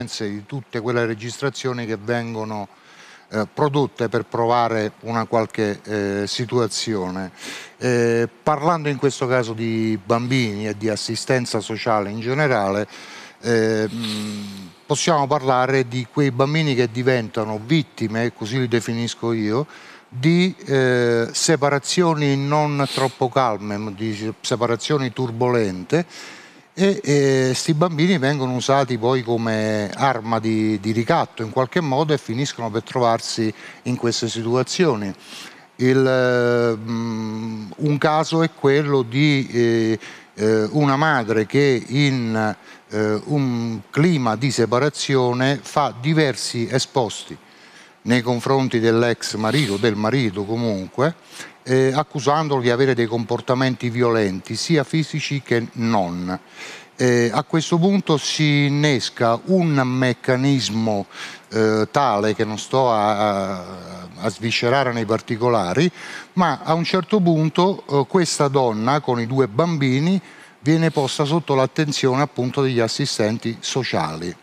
di tutte quelle registrazioni che vengono prodotte per provare una qualche situazione. Parlando in questo caso di bambini e di assistenza sociale in generale, possiamo parlare di quei bambini che diventano vittime, così li definisco io, di separazioni non troppo calme, di separazioni turbolente, e questi bambini vengono usati poi come arma di ricatto in qualche modo e finiscono per trovarsi in queste situazioni. Un caso è quello di una madre che in un clima di separazione fa diversi esposti nei confronti dell'ex marito, del marito comunque, accusandolo di avere dei comportamenti violenti, sia fisici che non. A questo punto si innesca un meccanismo tale che non sto a sviscerare nei particolari, ma a un certo punto questa donna con i 2 bambini viene posta sotto l'attenzione appunto degli assistenti sociali.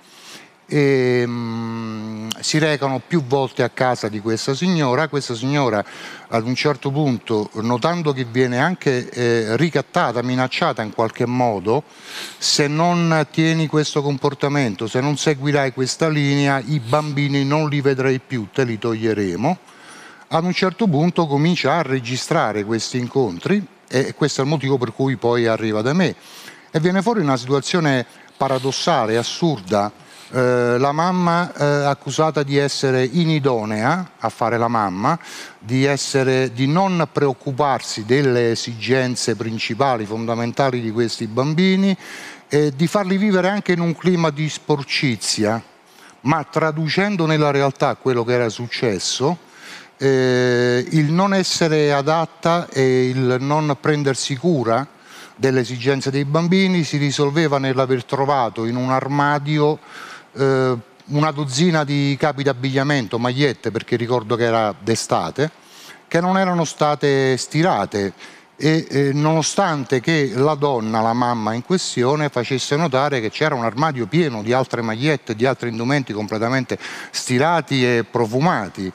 Si recano più volte a casa di questa signora ad un certo punto, notando che viene anche ricattata, minacciata in qualche modo: se non tieni questo comportamento, se non seguirai questa linea, i bambini non li vedrai più, te li toglieremo. Ad un certo punto comincia a registrare questi incontri e questo è il motivo per cui poi arriva da me e viene fuori una situazione paradossale, assurda. La mamma accusata di essere inidonea a fare la mamma, di non preoccuparsi delle esigenze principali, fondamentali di questi bambini, e di farli vivere anche in un clima di sporcizia, ma traducendo nella realtà quello che era successo, il non essere adatta e il non prendersi cura delle esigenze dei bambini si risolveva nell'aver trovato in un armadio una dozzina di capi d'abbigliamento, magliette, perché ricordo che era d'estate, che non erano state stirate e nonostante che la donna, la mamma in questione, facesse notare che c'era un armadio pieno di altre magliette, di altri indumenti completamente stirati e profumati.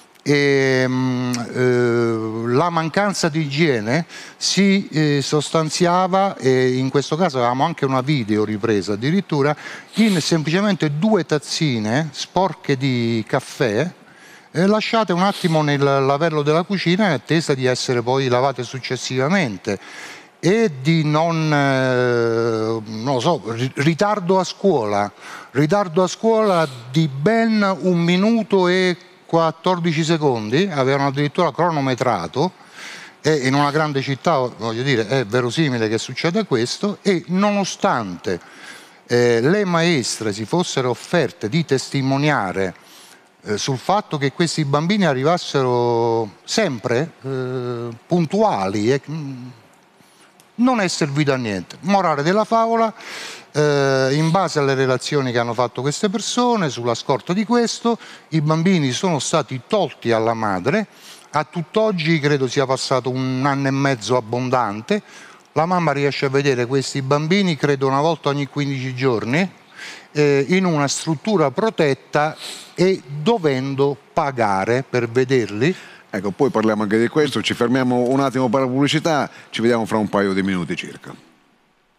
La mancanza di igiene si sostanziava, e in questo caso avevamo anche una video ripresa addirittura, in semplicemente 2 tazzine sporche di caffè lasciate un attimo nel lavello della cucina in attesa di essere poi lavate successivamente, e di non lo so, ritardo a scuola di ben 1 minuto e 14 secondi, avevano addirittura cronometrato, e in una grande città, voglio dire, è verosimile che succeda questo, e nonostante le maestre si fossero offerte di testimoniare sul fatto che questi bambini arrivassero sempre puntuali e non è servito a niente. Morale della favola, in base alle relazioni che hanno fatto queste persone, sulla scorta di questo, i bambini sono stati tolti alla madre. A tutt'oggi credo sia passato 1 anno e mezzo abbondante. La mamma riesce a vedere questi bambini, credo una volta ogni 15 giorni, in una struttura protetta e dovendo pagare per vederli. Ecco, poi parliamo anche di questo, ci fermiamo un attimo per la pubblicità, ci vediamo fra un paio di minuti circa.